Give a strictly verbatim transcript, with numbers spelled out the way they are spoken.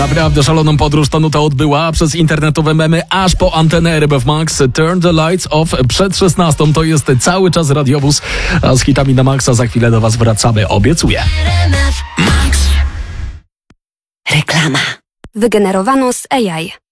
Naprawdę szaloną podróż ta nuta odbyła przez internetowe memy aż po antenę R M F Max. Turn the lights off przed szesnastą. To jest cały czas radiowóz, a z hitami na maksa za chwilę do was wracamy, obiecuję. Reklama. Wygenerowano z A I.